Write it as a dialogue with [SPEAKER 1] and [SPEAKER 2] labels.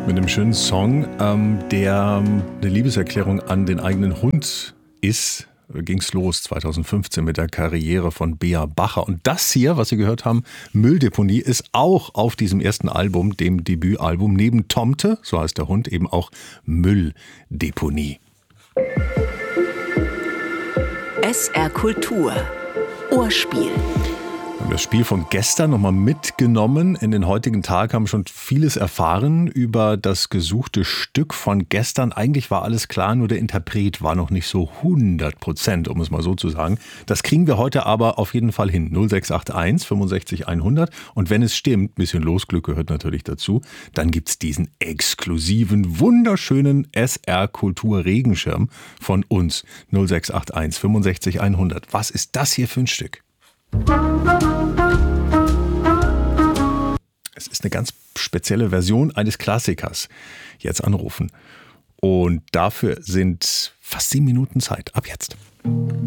[SPEAKER 1] Mit einem schönen Song, der eine Liebeserklärung an den eigenen Hund ist. Ging's los 2015 mit der Karriere von Bea Bacher. Und das hier, was Sie gehört haben, Mülldeponie, ist auch auf diesem ersten Album, dem Debütalbum, neben Tomte, so heißt der Hund, eben auch Mülldeponie.
[SPEAKER 2] SR Kultur. Ohrspiel.
[SPEAKER 1] Wir haben das Spiel von gestern nochmal mitgenommen. In den heutigen Tag haben schon vieles erfahren über das gesuchte Stück von gestern. Eigentlich war alles klar, nur der Interpret war noch nicht so 100%, um es mal so zu sagen. Das kriegen wir heute aber auf jeden Fall hin. 0681 65 100. Und wenn es stimmt, ein bisschen Losglück gehört natürlich dazu, dann gibt's diesen exklusiven, wunderschönen SR Kultur Regenschirm von uns. 0681 65 100. Was ist das hier für ein Stück? Es ist eine ganz spezielle Version eines Klassikers. Jetzt anrufen. Und dafür sind fast 7 Minuten Zeit. Ab jetzt.